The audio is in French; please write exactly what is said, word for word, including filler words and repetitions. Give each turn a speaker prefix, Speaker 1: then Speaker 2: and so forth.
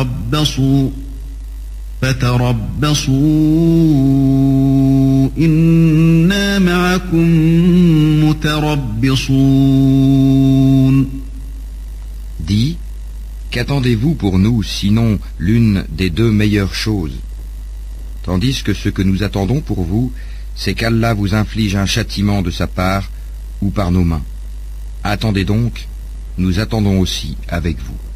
Speaker 1: فتربصوا فتربصوا إنا معكم متربصون.
Speaker 2: Dis, qu'attendez-vous pour nous, sinon l'une des deux meilleures choses? Tandis que ce que nous attendons pour vous, c'est qu'Allah vous inflige un châtiment de sa part ou par nos mains. Attendez donc, nous attendons aussi avec vous.